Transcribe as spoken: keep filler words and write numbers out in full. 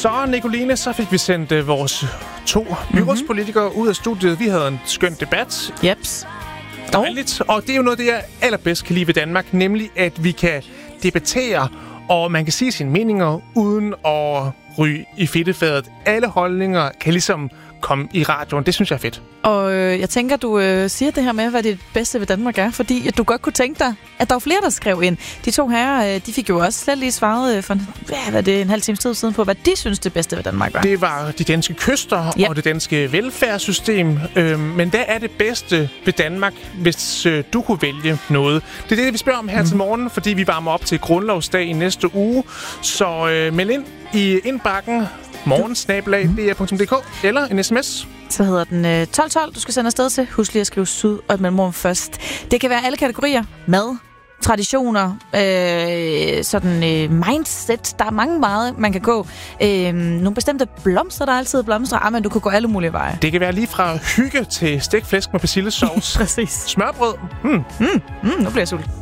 Så, Nicoline, så fik vi sendt uh, vores to byrådspolitikere mm-hmm. ud af studiet. Vi havde en skøn debat. Jeps. Dejligt. Og det er jo noget, det jeg allerbedst kan lide ved Danmark, nemlig at vi kan debattere, og man kan sige sine meninger uden at ryge i fedtefadet. Alle holdninger kan ligesom komme i radioen. Det synes jeg er fedt. Og øh, jeg tænker, du øh, siger det her med, hvad det bedste ved Danmark er, fordi at du godt kunne tænke dig, at der var flere, der skrev ind. De to herrer, øh, de fik jo også slet lige svaret øh, for en, hvad, hvad det, en halv times tid siden på, hvad de synes det bedste ved Danmark var. Det var de danske kyster ja. og det danske velfærdssystem. Øh, men hvad er det bedste ved Danmark, hvis øh, du kunne vælge noget? Det er det, vi spørger om her mm. til morgen, fordi vi varmer op til grundlovsdag i næste uge. Så øh, meld ind i indbakken morgensnabelag punktum d r punktum d k eller en sms. Så hedder den øh, tolv tolv, du skal sende afsted til. Husk lige at skrive syd og et mellemrum først. Det kan være alle kategorier. Mad, traditioner, øh, sådan øh, mindset. Der er mange meget, man kan gå. Øh, nogle bestemte blomster, der altid blomstrer. Ah, men du kan gå alle mulige veje. Det kan være lige fra hygge til stegt flæsk med persillesauce. Præcis. Smørbrød. Mm. Mm, mm, nu bliver jeg sulten.